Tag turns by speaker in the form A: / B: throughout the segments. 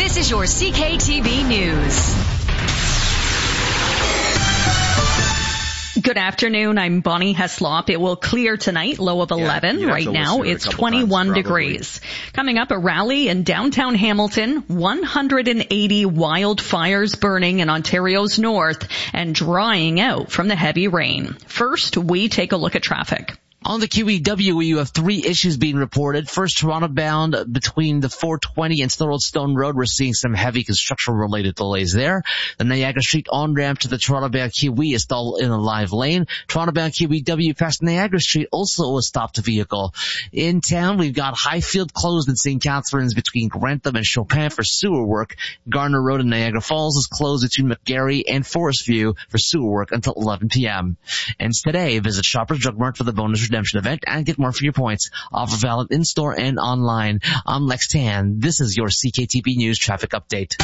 A: This is your CKTB News.
B: Good afternoon. I'm Bonnie Heslop. It will clear tonight, low of 11. Right now, it's 21 degrees. Coming up, a rally in downtown Hamilton, 180 wildfires burning in Ontario's north and drying out from the heavy rain. First, we take a look at traffic.
C: On the QEW, you have three issues being reported. First, Toronto bound between the 420 and Stone Road. We're seeing some heavy construction-related delays there. The Niagara Street on-ramp to the Toronto bound QE is still in a live lane. Toronto bound QEW past Niagara Street also a stopped vehicle. In town, we've got Highfield closed in St. Catharines between Grantham and Chopin for sewer work. Garner Road in Niagara Falls is closed between McGarry and Forest View for sewer work until 11 p.m. And today, visit Shoppers Drug Mart for the bonus redemption event and get more for your points. Offer valid in-store and online. I'm Lex Tan. This is your CKTB News traffic update.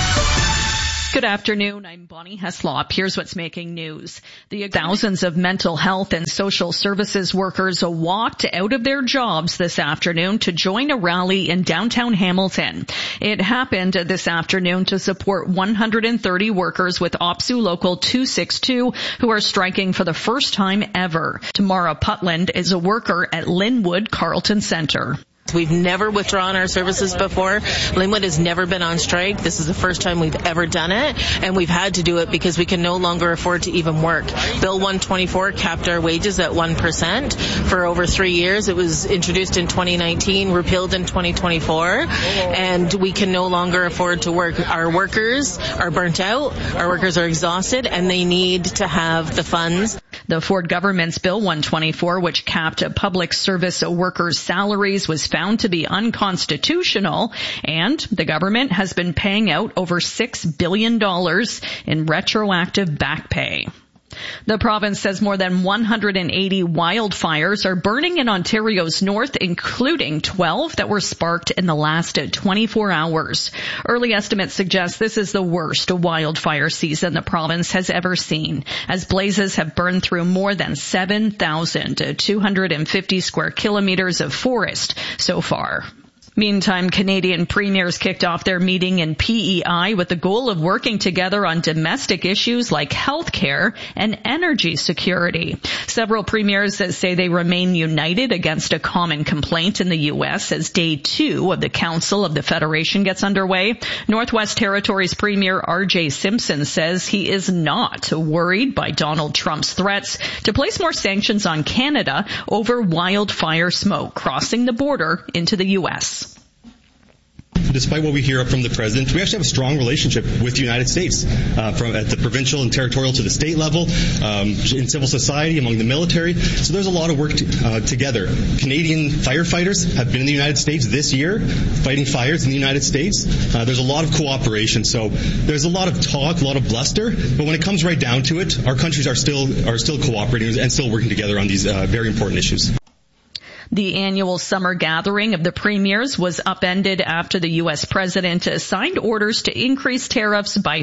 B: Good afternoon. I'm Bonnie Heslop. Here's what's making news. The thousands of mental health and social services workers walked out of their jobs this afternoon to join a rally in downtown Hamilton. It happened this afternoon to support 130 workers with OPSEU Local 262 who are striking for the first time ever. Tamara Putland is a worker at Linwood Carlton Centre.
D: We've never withdrawn our services before. Linwood has never been on strike. This is the first time we've ever done it, and we've had to do it because we can no longer afford to even work. Bill 124 capped our wages at 1% for over 3 years. It was introduced in 2019, repealed in 2024, and we can no longer afford to work. Our workers are burnt out, our workers are exhausted, and they need to have the funds.
B: The Ford government's Bill 124, which capped public service workers' salaries, was found to be unconstitutional, and the government has been paying out over $6 billion in retroactive back pay. The province says more than 180 wildfires are burning in Ontario's north, including 12 that were sparked in the last 24 hours. Early estimates suggest this is the worst wildfire season the province has ever seen, as blazes have burned through more than 7,250 square kilometers of forest so far. Meantime, Canadian premiers kicked off their meeting in PEI with the goal of working together on domestic issues like healthcare and energy security. Several premiers say they remain united against a common complaint in the U.S. as day 2 of the Council of the Federation gets underway. Northwest Territories Premier R.J. Simpson says he is not worried by Donald Trump's threats to place more sanctions on Canada over wildfire smoke crossing the border into the U.S.
E: Despite what we hear from the president, we actually have a strong relationship with the United States, from at the provincial and territorial to the state level, in civil society, among the military. So there's a lot of work together. Canadian firefighters have been in the United States this year, fighting fires in the United States. There's a lot of cooperation. So there's a lot of talk, a lot of bluster, but when it comes right down to it, our countries are still cooperating and still working together on these very important issues.
B: The annual summer gathering of the premiers was upended after the U.S. president signed orders to increase tariffs by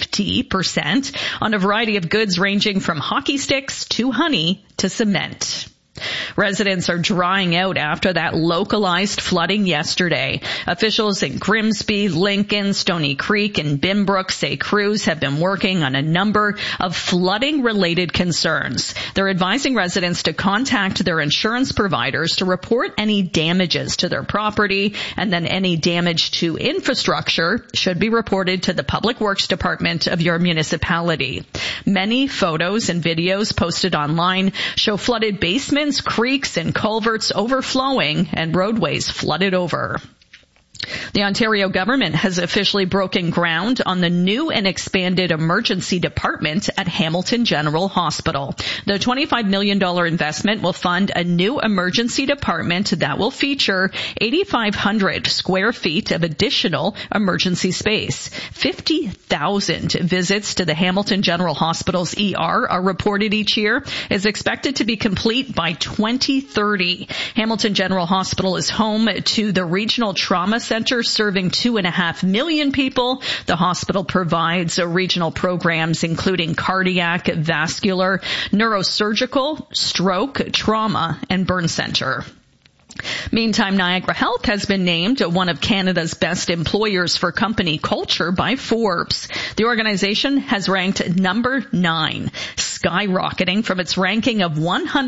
B: 50% on a variety of goods ranging from hockey sticks to honey to cement. Residents are drying out after that localized flooding yesterday. Officials in Grimsby, Lincoln, Stony Creek, and Binbrook say crews have been working on a number of flooding-related concerns. They're advising residents to contact their insurance providers to report any damages to their property, and then any damage to infrastructure should be reported to the Public Works Department of your municipality. Many photos and videos posted online show flooded basements, creeks, and culverts overflowing and roadways flooded over. The Ontario government has officially broken ground on the new and expanded emergency department at Hamilton General Hospital. The $25 million investment will fund a new emergency department that will feature 8,500 square feet of additional emergency space. 50,000 visits to the Hamilton General Hospital's ER are reported each year, is expected to be complete by 2030. Hamilton General Hospital is home to the Regional Trauma Center, serving 2.5 million people. The hospital provides regional programs including cardiac, vascular, neurosurgical, stroke, trauma, and burn center. Meantime, Niagara Health has been named one of Canada's best employers for company culture by Forbes. The organization has ranked number 9, skyrocketing from its ranking of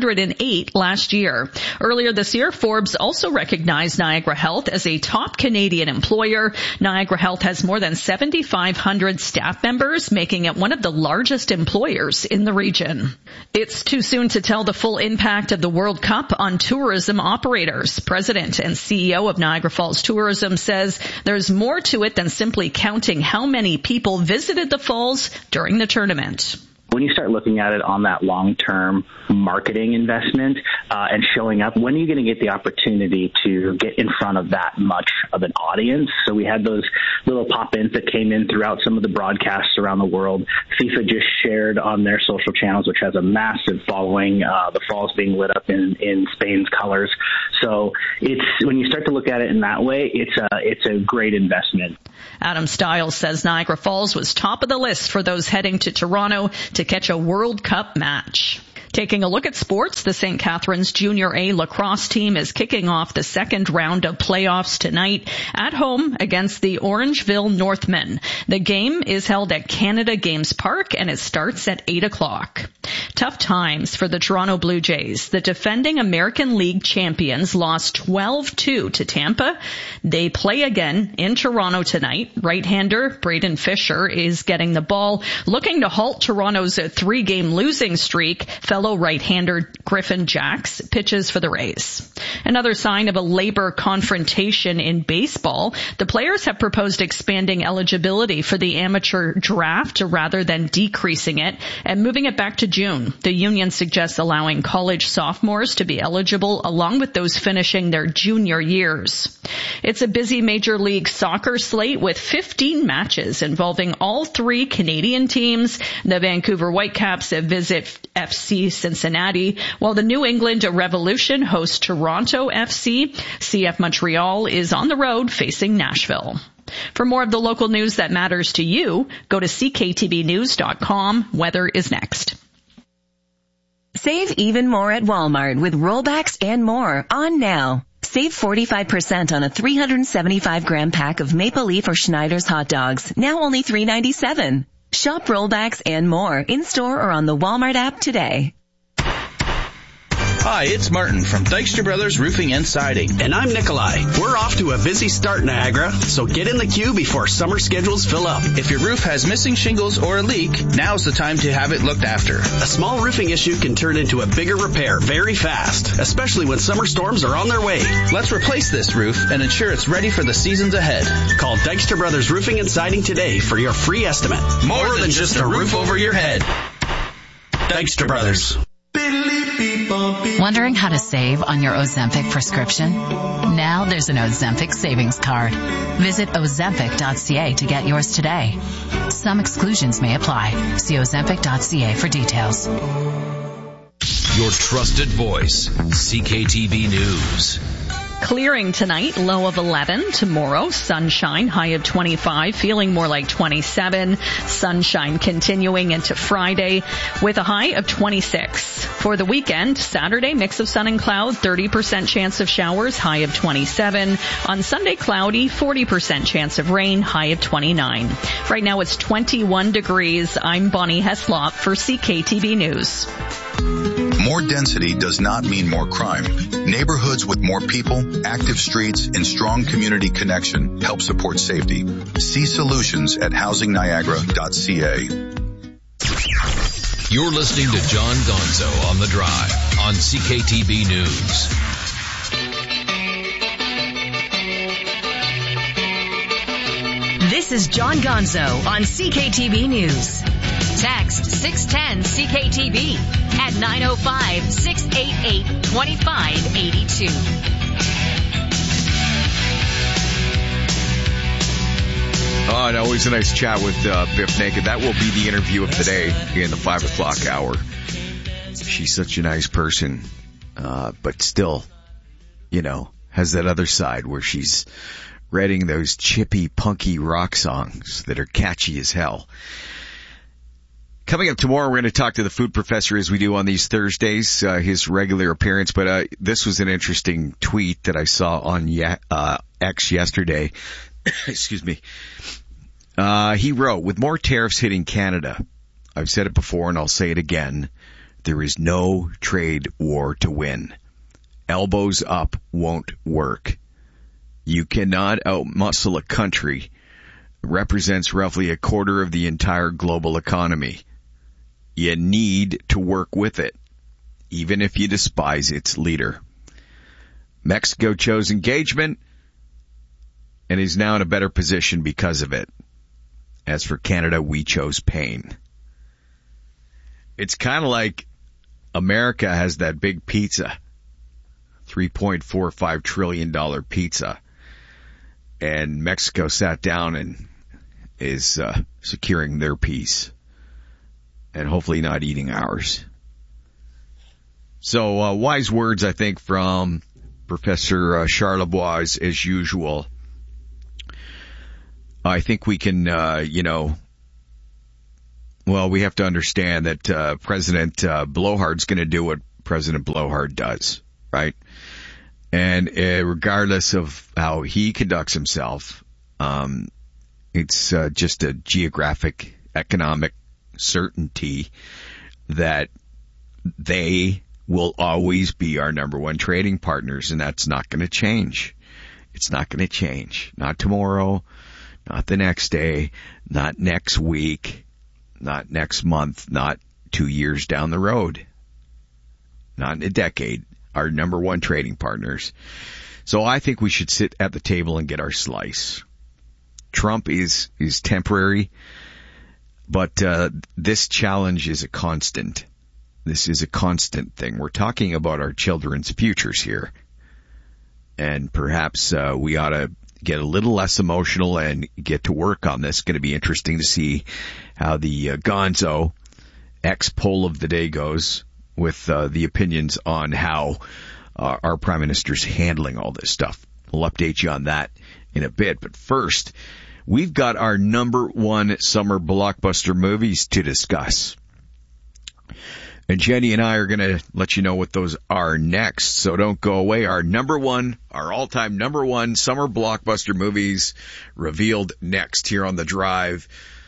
B: 108 last year. Earlier this year, Forbes also recognized Niagara Health as a top Canadian employer. Niagara Health has more than 7,500 staff members, making it one of the largest employers in the region. It's too soon to tell the full impact of the World Cup on tourism operators. President and CEO of Niagara Falls Tourism says there's more to it than simply counting how many people visited the falls during the tournament.
F: When you start looking at it on that long-term marketing investment and showing up, when are you going to get the opportunity to get in front of that much of an audience? So we had those little pop-ins that came in throughout some of the broadcasts around the world. FIFA just shared on their social channels, which has a massive following, the falls being lit up in Spain's colors. So it's when you start to look at it in that way, it's a great investment.
B: Adam Stiles says Niagara Falls was top of the list for those heading to Toronto to catch a World Cup match. Taking a look at sports, the St. Catharines Junior A lacrosse team is kicking off the second round of playoffs tonight at home against the Orangeville Northmen. The game is held at Canada Games Park and it starts at 8 o'clock. Tough times for the Toronto Blue Jays. The defending American League champions lost 12-2 to Tampa. They play again in Toronto tonight. Right-hander Braden Fisher is getting the ball, looking to halt Toronto's 3-game losing streak. Fellow right-hander Griffin Jacks pitches for the Rays. Another sign of a labor confrontation in baseball. The players have proposed expanding eligibility for the amateur draft rather than decreasing it and moving it back to June. The union suggests allowing college sophomores to be eligible along with those finishing their junior years. It's a busy Major League Soccer slate with 15 matches involving all 3 Canadian teams. The Vancouver Whitecaps visit FC Cincinnati, while the New England Revolution hosts Toronto FC. CF Montreal is on the road facing Nashville. For more of the local news that matters to you, go to cktvnews.com. Weather is next.
A: Save even more at Walmart with rollbacks and more on now. Save 45% on a 375-gram pack of Maple Leaf or Schneider's hot dogs, now only $3.97. Shop rollbacks and more in-store or on the Walmart app today.
G: Hi, it's Martin from Dykstra Brothers Roofing and Siding.
H: And I'm Nikolai. We're off to a busy start, Niagara, so get in the queue before summer schedules fill up.
G: If your roof has missing shingles or a leak, now's the time to have it looked after.
H: A small roofing issue can turn into a bigger repair very fast, especially when summer storms are on their way.
G: Let's replace this roof and ensure it's ready for the seasons ahead.
H: Call Dykstra Brothers Roofing and Siding today for your free estimate.
G: More than just a roof over your head.
H: Dykstra Brothers.
I: Wondering how to save on your Ozempic prescription? Now there's an Ozempic savings card. Visit Ozempic.ca to get yours today. Some exclusions may apply. See Ozempic.ca for details.
J: Your trusted voice, CKTV News.
B: Clearing tonight, low of 11. Tomorrow, sunshine, high of 25, feeling more like 27. Sunshine continuing into Friday with a high of 26. For the weekend, Saturday, mix of sun and cloud, 30% chance of showers, high of 27. On Sunday, cloudy, 40% chance of rain, high of 29. Right now, it's 21 degrees. I'm Bonnie Heslop for CKTV News.
K: More density does not mean more crime. Neighborhoods with more people, active streets, and strong community connection help support safety. See solutions at housingniagara.ca.
J: You're listening to John Gonzo on The Drive on CKTV News.
A: This is John Gonzo on CKTV News. Text 610-CKTV at 905-688-2582.
L: Oh, and always a nice chat with Biff Naked. That will be the interview of the day in the 5 o'clock hour. She's such a nice person, but still, you know, has that other side where she's writing those chippy, punky rock songs that are catchy as hell. Coming up tomorrow, we're going to talk to the food professor as we do on these Thursdays, his regular appearance. But this was an interesting tweet that I saw on X yesterday. Excuse me. He wrote, with more tariffs hitting Canada, I've said it before and I'll say it again, there is no trade war to win. Elbows up won't work. You cannot outmuscle a country that represents roughly a quarter of the entire global economy. You need to work with it, even if you despise its leader. Mexico chose engagement and is now in a better position because of it. As for Canada, we chose pain. It's kind of like America has that big pizza, $3.45 trillion pizza, and Mexico sat down and is securing their piece. And hopefully not eating ours. So, wise words, I think, from Professor Charlebois, as usual. I think we can, we have to understand that President Blowhard's going to do what President Blowhard does, right? And regardless of how he conducts himself, it's just a geographic, economic certainty that they will always be our number one trading partners, and that's not going to change. It's not going to change. Not tomorrow, not the next day, not next week, not next month, not 2 years down the road, not in a decade. Our number one trading partners. So I think we should sit at the table and get our slice. Trump is temporary. But this challenge is a constant. This is a constant thing. We're talking about our children's futures here. And perhaps we ought to get a little less emotional and get to work on this. It's going to be interesting to see how the Gonzo X poll of the day goes with the opinions on how our Prime Minister's handling all this stuff. We'll update you on that in a bit. But first, we've got our number one summer blockbuster movies to discuss. And Jenny and I are going to let you know what those are next, so don't go away. Our all-time number one summer blockbuster movies revealed next here on The Drive.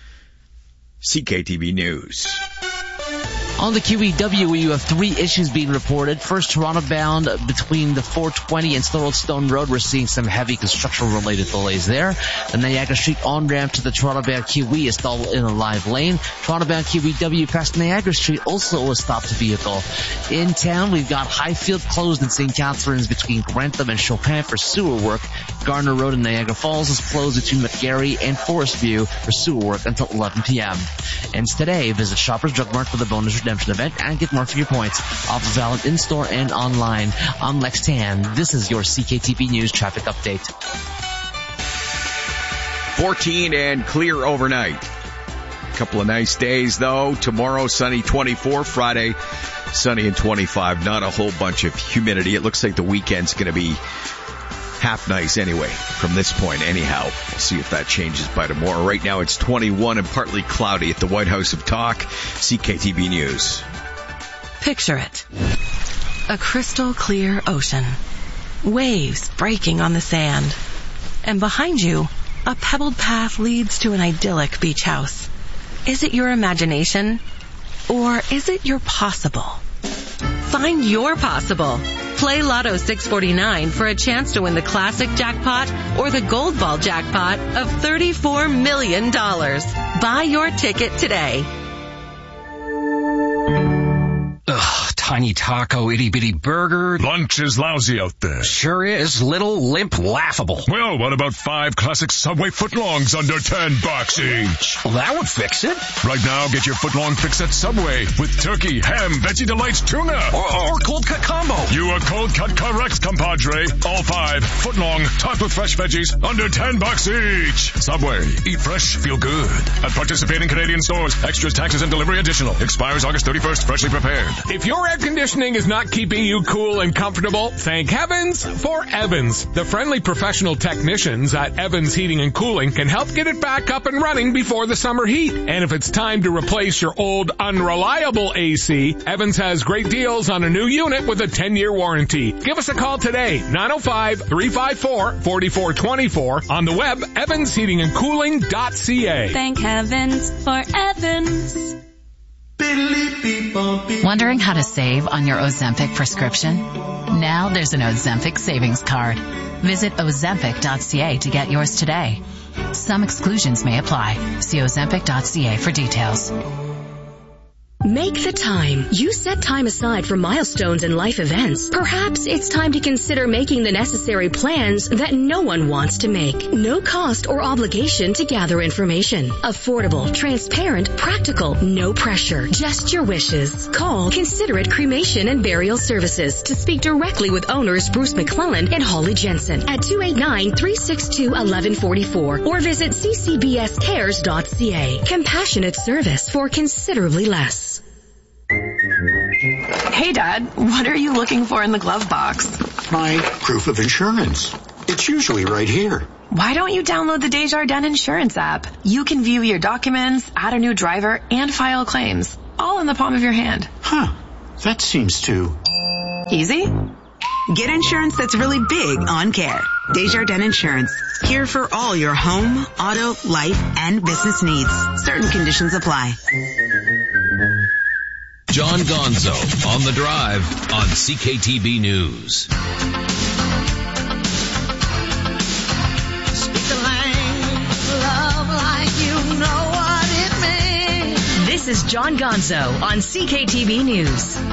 L: CKTB News.
C: On the QEW, you have 3 issues being reported. First, Toronto bound between the 420 and Thorold Stone Road. We're seeing some heavy construction-related delays there. The Niagara Street on-ramp to the Toronto bound QE is still in a live lane. Toronto bound QEW past Niagara Street also a stopped vehicle. In town, we've got Highfield closed in St. Catharines between Grantham and Chopin for sewer work. Gardner Road in Niagara Falls is closed between McGarry and Forest View for sewer work until 11 p.m. And today, visit Shoppers Drug Mart for the bonus redemption event and get more for your points. Offer valid in-store and online. I'm Lex Tan. This is your CKTB News traffic update.
L: 14 and clear overnight. A couple of nice days, though. Tomorrow, sunny 24. Friday, sunny and 25. Not a whole bunch of humidity. It looks like the weekend's going to be half nice anyway from this point anyhow. We'll see if that changes by tomorrow. Right now it's 21 and partly cloudy at the White House of Talk. CKTB News.
M: Picture it. A crystal clear ocean. Waves breaking on the sand. And behind you, a pebbled path leads to an idyllic beach house. Is it your imagination? Or is it your possible? Find your possible. Play Lotto 649 for a chance to win the classic jackpot or the gold ball jackpot of $34 million. Buy your ticket today.
N: Ugh, tiny taco, itty-bitty burger.
O: Lunch is lousy out there.
N: Sure is. Little, limp, laughable.
O: Well, what about 5 classic Subway footlongs under $10 each?
N: Well, that would fix it.
O: Right now, get your footlong fix at Subway with turkey, ham, Veggie Delights tuna.
N: Or cold cut combo.
O: You are cold cut correct, compadre. All 5 footlong, topped with fresh veggies, under $10 each. Subway. Eat fresh, feel good. At participating Canadian stores. Extras, taxes, and delivery additional. Expires August 31st. Freshly prepared.
N: If you're
P: conditioning is not keeping you cool and comfortable, thank heavens for Evans. The friendly professional technicians at Evans Heating and Cooling can help get it back up and running before the summer heat. And if it's time to replace your old unreliable AC, Evans has great deals on a new unit with a 10-year warranty. Give us a call today, 905-354-4424. On the web, evansheatingandcooling.ca.
Q: Thank heavens for Evans.
I: Wondering how to save on your Ozempic prescription? Now there's an Ozempic savings card. Visit Ozempic.ca to get yours today. Some exclusions may apply. See Ozempic.ca for details.
R: Make the time. You set time aside for milestones and life events. Perhaps it's time to consider making the necessary plans that no one wants to make. No cost or obligation to gather information. Affordable, transparent, practical, no pressure. Just your wishes. Call Considerate Cremation and Burial Services to speak directly with owners Bruce McClellan and Holly Jensen at 289-362-1144 or visit ccbscares.ca. Compassionate service for considerably less.
S: Hey, Dad, what are you looking for in the glove box?
T: My proof of insurance. It's usually right here.
S: Why don't you download the Desjardins Insurance app? You can view your documents, add a new driver, and file claims, all in the palm of your hand.
T: Huh. That seems too
S: easy.
U: Get insurance that's really big on care. Desjardins Insurance. Here for all your home, auto, life, and business needs. Certain conditions apply.
J: John Gonzo on the drive on CKTB News.
V: Speak the language of love like you know what it means.
A: This is John Gonzo on CKTB News.